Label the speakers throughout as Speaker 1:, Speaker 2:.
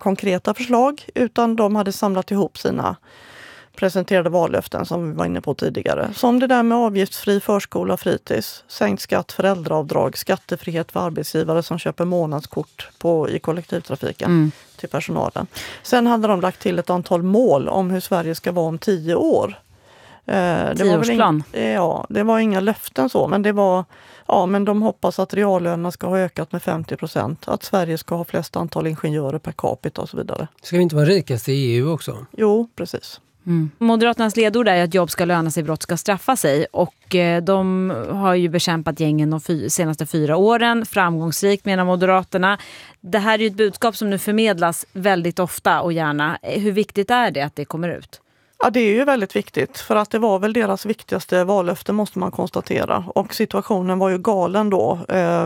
Speaker 1: konkreta förslag, utan de hade samlat ihop sina presenterade vallöften som vi var inne på tidigare. Som det där med avgiftsfri förskola och fritids, sänkt skatt, föräldraavdrag, skattefrihet för arbetsgivare som köper månadskort i kollektivtrafiken till personalen. Sen hade de lagt till ett antal mål om hur Sverige ska vara om 10 år.
Speaker 2: 10-årsplan?
Speaker 1: Det var inga löften så, men det var men de hoppas att reallönerna ska ha ökat med 50%, att Sverige ska ha flest antal ingenjörer per capita och så vidare.
Speaker 3: Ska vi inte vara rikast i EU också?
Speaker 1: Jo, precis.
Speaker 2: Moderaternas ledord är att jobb ska löna sig, brott ska straffa sig, och de har ju bekämpat gängen de senaste 4 åren framgångsrikt, menar Moderaterna. Det här är ju ett budskap som nu förmedlas väldigt ofta och gärna. Hur viktigt är det att det kommer ut?
Speaker 1: Ja, det är ju väldigt viktigt, för att det var väl deras viktigaste vallöfte, måste man konstatera. Och situationen var ju galen då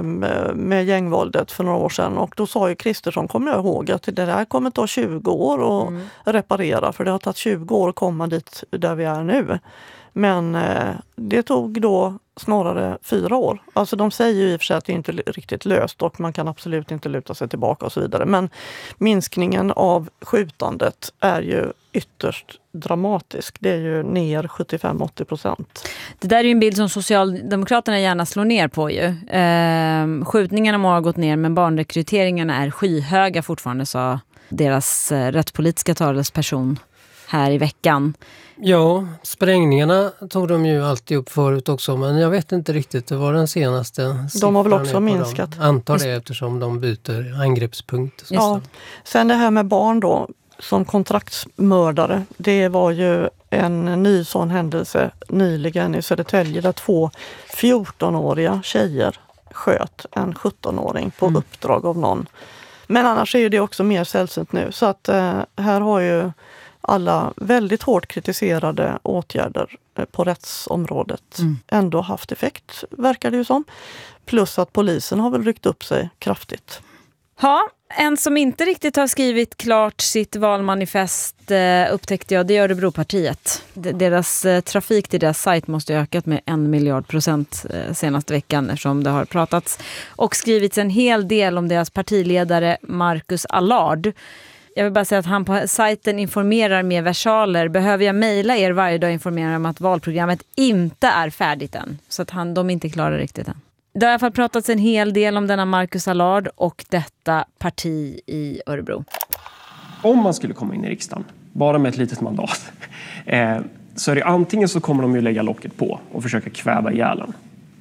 Speaker 1: med gängvåldet för några år sedan. Och då sa ju Kristersson, kommer jag ihåg, att det där kommer ta 20 år att reparera. För det har tagit 20 år att komma dit där vi är nu. Men det tog då snarare 4 år. Alltså de säger ju i och för sig att det inte är riktigt löst och man kan absolut inte luta sig tillbaka och så vidare. Men minskningen av skjutandet är ju ytterst dramatisk. Det är ju ner 75-80%.
Speaker 2: Det där är ju en bild som Socialdemokraterna gärna slår ner på ju. Skjutningarna må ha gått ner, men barnrekryteringarna är skyhöga fortfarande, sa deras rättspolitiska talesperson här i veckan.
Speaker 3: Ja, sprängningarna tog de ju alltid upp förut också, men jag vet inte riktigt, det var den senaste.
Speaker 1: De har väl också minskat.
Speaker 3: Antar det, eftersom de byter angreppspunkt.
Speaker 1: Ja. Sen det här med barn då, som kontraktsmördare, det var ju en ny sån händelse nyligen i Södertälje där 2 14-åriga tjejer sköt en 17-åring på uppdrag av någon. Men annars är ju det också mer sällsynt nu, så att här har ju alla väldigt hårt kritiserade åtgärder på rättsområdet ändå haft effekt, verkar det ju som. Plus att polisen har väl ryckt upp sig kraftigt.
Speaker 2: Ja, en som inte riktigt har skrivit klart sitt valmanifest upptäckte jag, det är Örebropartiet. Deras trafik till deras sajt måste ha ökat med 1 miljard% senaste veckan, eftersom det har pratats och skrivits en hel del om deras partiledare Marcus Allard. Jag vill bara säga att han på sajten informerar med versaler. Behöver jag mejla er varje dag och informera om att valprogrammet inte är färdigt än. Så att de inte klarar riktigt än. Det har i alla fall pratats en hel del om denna Marcus Allard och detta parti i Örebro.
Speaker 4: Om man skulle komma in i riksdagen, bara med ett litet mandat, så är det antingen så kommer de ju lägga locket på och försöka kväva ihjälen.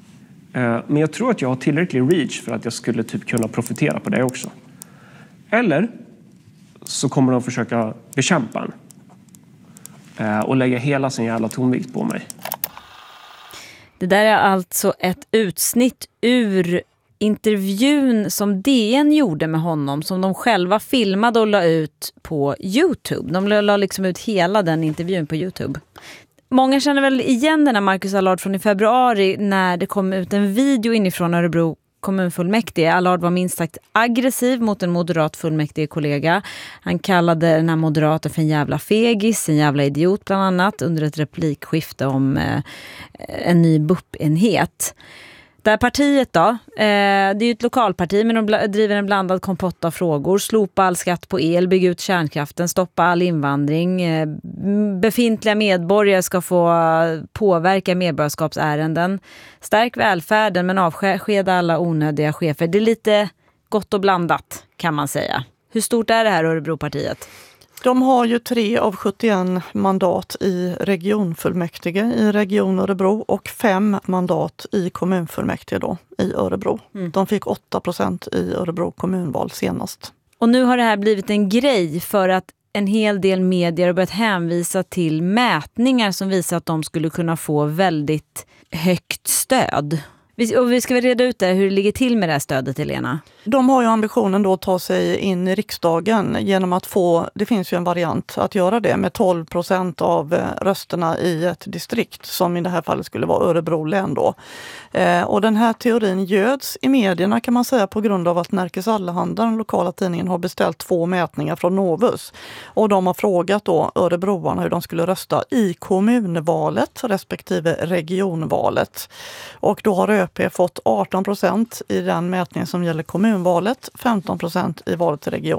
Speaker 4: Men jag tror att jag har tillräcklig reach för att jag skulle typ kunna profitera på det också. Eller så kommer de försöka bekämpa en och lägga hela sin jävla tonvikt på mig.
Speaker 2: Det där är alltså ett utsnitt ur intervjun som DN gjorde med honom, som de själva filmade och la ut på YouTube. De la liksom ut hela den intervjun på YouTube. Många känner väl igen den här Marcus Allard från i februari när det kom ut en video inifrån Örebro kommunfullmäktige. Allard var minst sagt aggressiv mot en moderat fullmäktigekollega. Han kallade den här moderaten för en jävla fegis, en jävla idiot bland annat, under ett replikskifte om en ny BUP-enhet. Det här partiet då, det är ju ett lokalparti, men de driver en blandad kompott av frågor. Slopa all skatt på el, bygga ut kärnkraften, stoppa all invandring. Befintliga medborgare ska få påverka medborgarskapsärenden. Stärk välfärden, men avskeda alla onödiga chefer. Det är lite gott och blandat, kan man säga. Hur stort är det här Örebropartiet?
Speaker 1: De har ju 3 av 71 mandat i regionfullmäktige i Region Örebro och 5 mandat i kommunfullmäktige då i Örebro. De fick 8% i Örebro kommunval senast.
Speaker 2: Och nu har det här blivit en grej för att en hel del medier har börjat hänvisa till mätningar som visar att de skulle kunna få väldigt högt stöd. Och vi ska väl reda ut hur det ligger till med det här stödet, Helena?
Speaker 1: De har ju ambitionen då att ta sig in i riksdagen genom att få, det finns ju en variant att göra det med 12% av rösterna i ett distrikt, som i det här fallet skulle vara Örebro län då. Och den här teorin göds i medierna, kan man säga, på grund av att Nerikes Allehanda, den lokala tidningen, har beställt 2 mätningar från Novus. Och de har frågat då örebroarna hur de skulle rösta i kommunvalet respektive regionvalet. Och då har ÖP fått 18% i den mätningen som gäller kommunvalet, 15% i valet till region.